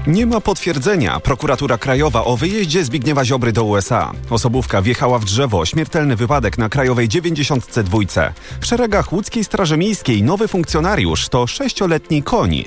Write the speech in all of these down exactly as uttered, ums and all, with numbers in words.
Nie ma potwierdzenia. Prokuratura Krajowa o wyjeździe Zbigniewa Ziobry do U S A. Osobówka wjechała w drzewo. Śmiertelny wypadek na Krajowej dziewięćdziesiątce dwa. W szeregach łódzkiej Straży Miejskiej nowy funkcjonariusz to sześcioletni koń.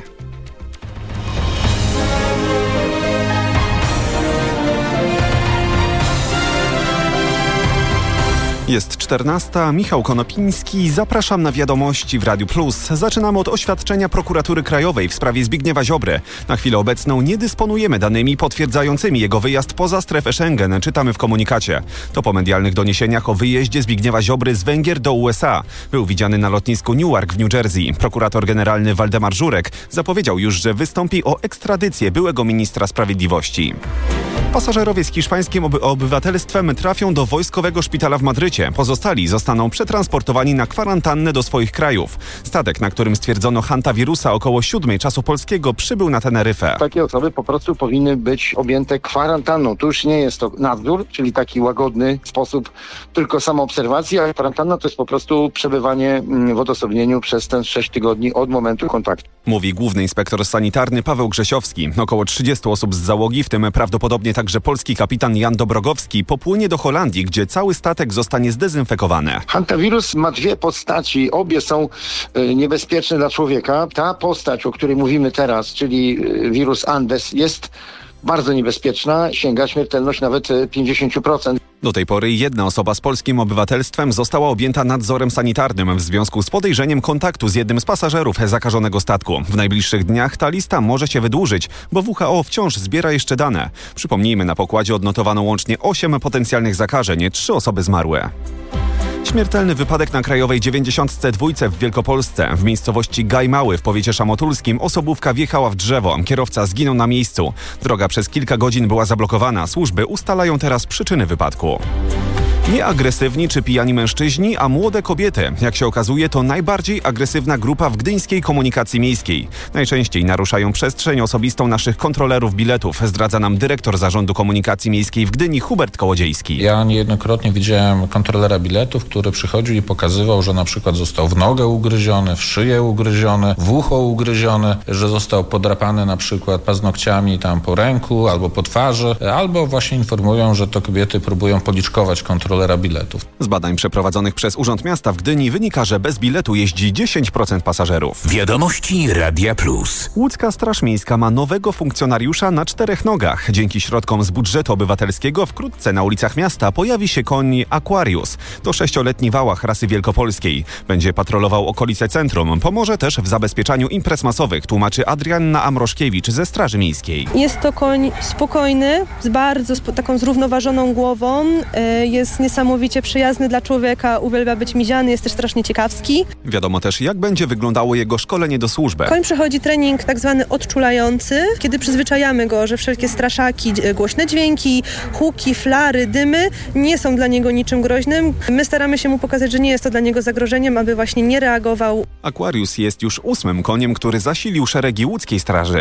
Jest czternasta, Michał Konopiński, zapraszam na wiadomości w Radiu Plus. Zaczynamy od oświadczenia Prokuratury Krajowej w sprawie Zbigniewa Ziobry. Na chwilę obecną nie dysponujemy danymi potwierdzającymi jego wyjazd poza strefę Schengen, czytamy w komunikacie. To po medialnych doniesieniach o wyjeździe Zbigniewa Ziobry z Węgier do U S A. Był widziany na lotnisku Newark w New Jersey. Prokurator generalny Waldemar Żurek zapowiedział już, że wystąpi o ekstradycję byłego ministra sprawiedliwości. Pasażerowie z hiszpańskim oby- obywatelstwem trafią do wojskowego szpitala w Madrycie. Pozostali zostaną przetransportowani na kwarantannę do swoich krajów. Statek, na którym stwierdzono hantawirusa około siódmej czasu polskiego, przybył na Teneryfę. Takie osoby po prostu powinny być objęte kwarantanną. Tu już nie jest to nadzór, czyli taki łagodny sposób tylko samoobserwacji, a kwarantanna to jest po prostu przebywanie w odosobnieniu przez ten sześć tygodni od momentu kontaktu. Mówi główny inspektor sanitarny Paweł Grzesiowski. Około trzydziestu osób z załogi, w tym prawdopodobnie także polski kapitan Jan Dobrogowski, popłynie do Holandii, gdzie cały statek zostanie zdezynfekowany. Hantawirus ma dwie postaci. Obie są y, niebezpieczne dla człowieka. Ta postać, o której mówimy teraz, czyli y, wirus Andes, jest bardzo niebezpieczna. Sięga śmiertelność nawet pięćdziesiąt procent. Do tej pory jedna osoba z polskim obywatelstwem została objęta nadzorem sanitarnym w związku z podejrzeniem kontaktu z jednym z pasażerów zakażonego statku. W najbliższych dniach ta lista może się wydłużyć, bo W H O wciąż zbiera jeszcze dane. Przypomnijmy, na pokładzie odnotowano łącznie osiem potencjalnych zakażeń, trzy osoby zmarły. Śmiertelny wypadek na Krajowej dziewięćdziesiątce dwa w Wielkopolsce. W miejscowości Gajmały w powiecie szamotulskim osobówka wjechała w drzewo. Kierowca zginął na miejscu. Droga przez kilka godzin była zablokowana. Służby ustalają teraz przyczyny wypadku. Nie agresywni czy pijani mężczyźni, a młode kobiety. Jak się okazuje, to najbardziej agresywna grupa w gdyńskiej komunikacji miejskiej. Najczęściej naruszają przestrzeń osobistą naszych kontrolerów biletów, zdradza nam dyrektor Zarządu Komunikacji Miejskiej w Gdyni Hubert Kołodziejski. Ja niejednokrotnie widziałem kontrolera biletów, który przychodził i pokazywał, że na przykład został w nogę ugryziony, w szyję ugryziony, w ucho ugryziony, że został podrapany na przykład paznokciami tam po ręku albo po twarzy, albo właśnie informują, że to kobiety próbują policzkować kontrolerów biletów. Z badań przeprowadzonych przez Urząd Miasta w Gdyni wynika, że bez biletu jeździ dziesięć procent pasażerów. Wiadomości Radia Plus. Łódzka Straż Miejska ma nowego funkcjonariusza na czterech nogach. Dzięki środkom z budżetu obywatelskiego wkrótce na ulicach miasta pojawi się koń Aquarius. To sześcioletni wałach rasy wielkopolskiej. Będzie patrolował okolice centrum. Pomoże też w zabezpieczaniu imprez masowych, tłumaczy Adrianna Amroszkiewicz ze Straży Miejskiej. Jest to koń spokojny, z bardzo sp- taką zrównoważoną głową. Yy, jest niesamowicie przyjazny dla człowieka, uwielbia być miziany, jest też strasznie ciekawski. Wiadomo też, jak będzie wyglądało jego szkolenie do służby. Koń przechodzi trening tak zwany odczulający, kiedy przyzwyczajamy go, że wszelkie straszaki, głośne dźwięki, huki, flary, dymy nie są dla niego niczym groźnym. My staramy się mu pokazać, że nie jest to dla niego zagrożeniem, aby właśnie nie reagował. Aquarius jest już ósmym koniem, który zasilił szeregi łódzkiej straży.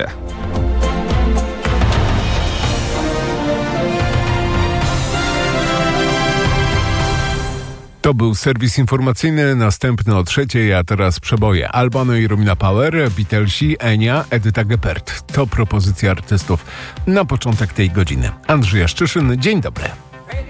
To był serwis informacyjny, następny o trzeciej, a teraz przeboje. Albano i Romina Power, Beatlesi, Enia, Edyta Geppert. To propozycja artystów na początek tej godziny. Andrzej Jaszczyszyn, dzień dobry.